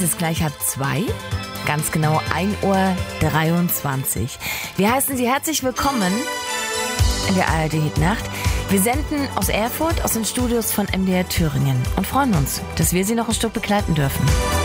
ist gleich 1:30. Ganz genau 1:23 Uhr. Wir heißen Sie herzlich willkommen in der ARD-Hitnacht. Wir senden aus Erfurt, aus den Studios von MDR Thüringen und freuen uns, dass wir Sie noch ein Stück begleiten dürfen.